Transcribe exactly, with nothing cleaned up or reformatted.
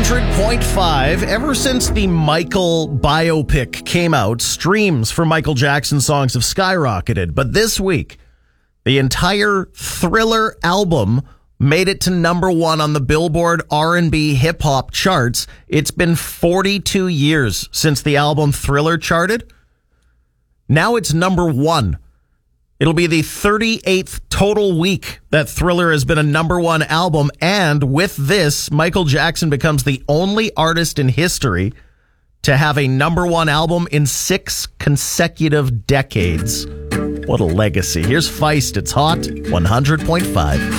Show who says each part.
Speaker 1: hundred point five. Ever since the Michael biopic came out, streams for Michael Jackson songs have skyrocketed. But this week, the entire Thriller album made it to number one on the Billboard R and B hip hop charts. It's been forty-two years since the album Thriller charted. Now it's number one. It'll be the thirty-eighth total week that Thriller has been a number one album. And with this, Michael Jackson becomes the only artist in history to have a number one album in six consecutive decades. What a legacy. Here's Feist. It's hot. one hundred point five.